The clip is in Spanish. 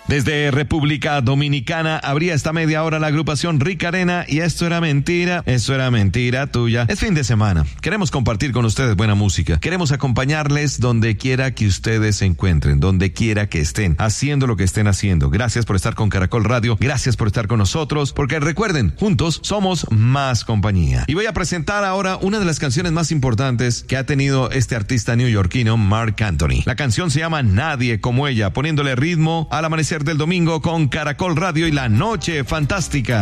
Desde República Dominicana abría esta media hora la agrupación Rica Arena y esto era mentira tuya. Es fin de semana. Queremos compartir con ustedes buena música. Queremos acompañarles donde quiera que ustedes se encuentren, donde quiera que estén, haciendo lo que estén haciendo. Gracias por estar con Caracol Radio. Gracias por estar con nosotros, porque recuerden, juntos somos más compañía. Y voy a presentar ahora una de las canciones más importantes que ha tenido este artista neoyorquino, Marc Anthony. La canción se llama Nadie como ella, poniéndole ritmo al amanecer del domingo con Caracol Radio y la Noche Fantástica.